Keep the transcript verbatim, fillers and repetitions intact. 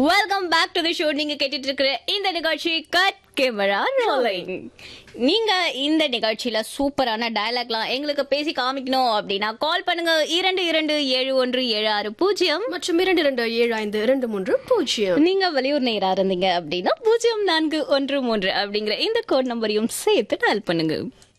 Welcome back to the show. நீங்க கேட்டுட்டு இருக்கிற இந்த நிகழ்ச்சி கட் கேமரா ரோலிங். நீங்க இந்த நிகழ்ச்சியில சூப்பரான டயலாக்லாம் எங்களுக்கு பேசி காமிக்கணும் அப்படின்னா கால் பண்ணுங்க இரண்டு இரண்டு ஏழு ஒன்று ஏழு ஆறு பூஜ்ஜியம் மற்றும் இரண்டு இரண்டு ஏழு ஐந்து இரண்டு மூன்று பூஜ்ஜியம். நீங்க வெளியூர் நேரா இருந்தீங்க அப்படின்னா பூஜ்ஜியம் நான்கு ஒன்று மூன்று அப்படிங்கிற இந்த கோட் நம்பரையும் சேர்த்து டயல் பண்ணுங்க.